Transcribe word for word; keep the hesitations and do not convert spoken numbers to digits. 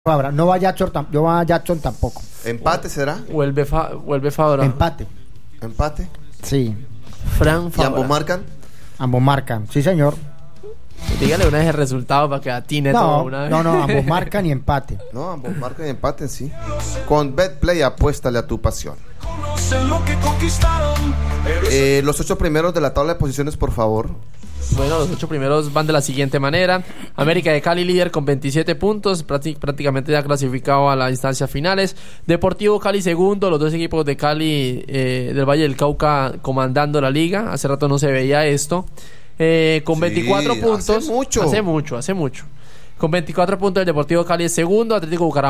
Fabra. No va Jackson, tam- yo va Jackson tampoco. ¿Empate será? Vuelve, fa, vuelve Fabra. Empate. ¿Empate? Sí. Fran ¿Y Fabra. ambos marcan? Ambos marcan. Sí, señor. Dígale una vez el resultado para que atine todo No, una vez. no, no, ambos marcan y empate. No, ambos marcan y empaten, sí. Con BetPlay apuéstale a tu pasión. Eh, los ocho primeros de la tabla de posiciones, por favor. Bueno, los ocho primeros van de la siguiente manera. América de Cali líder con veintisiete puntos, prácti- prácticamente ya clasificado a las instancias finales. Deportivo Cali segundo, los dos equipos de Cali eh, del Valle del Cauca comandando la liga. Hace rato no se veía esto. Eh, con Sí, veinticuatro puntos. hace mucho. Hace mucho, hace mucho. Con veinticuatro puntos el Deportivo Cali es segundo, Atlético Bucaramanga